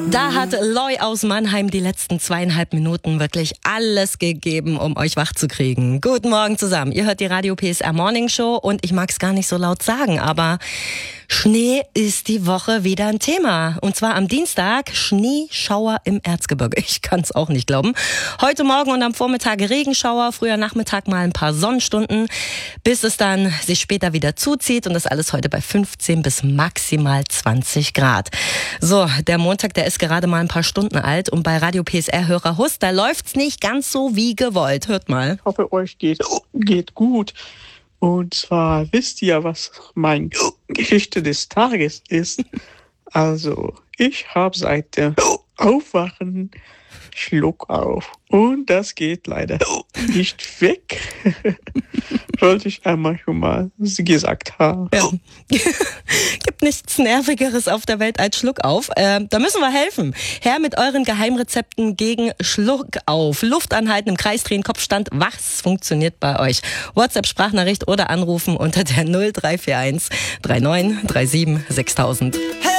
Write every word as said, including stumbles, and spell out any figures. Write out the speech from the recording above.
Da hat Loy aus Mannheim die letzten zweieinhalb Minuten wirklich alles gegeben, um euch wach zu kriegen. Guten Morgen zusammen. Ihr hört die Radio P S R Morning Show und ich mag es gar nicht so laut sagen, aber Schnee ist die Woche wieder ein Thema. Und zwar am Dienstag Schneeschauer im Erzgebirge. Ich kann es auch nicht glauben. Heute Morgen und am Vormittag Regenschauer, früher Nachmittag mal ein paar Sonnenstunden, bis es dann sich später wieder zuzieht und das alles heute bei fünfzehn bis maximal zwanzig Grad. So, der Montag, der ist gerade mal ein paar Stunden alt und bei Radio P S R-Hörer Hust, da läuft's nicht ganz so wie gewollt. Hört mal. Ich hoffe, euch geht, geht gut. Und zwar wisst ihr, was meine Geschichte des Tages ist. Also, ich habe seit dem Aufwachen Schluck auf. Und das geht leider nicht weg. Wollte ich einmal schon mal gesagt haben. Ja. Gibt nichts Nervigeres auf der Welt als Schluck auf. Äh, da müssen wir helfen. Her mit euren Geheimrezepten gegen Schluck auf. Luft anhalten, im Kreis drehen, Kopfstand. Was funktioniert bei euch? WhatsApp, Sprachnachricht oder anrufen unter der null drei vier eins drei neun drei sieben sechstausend. Hey!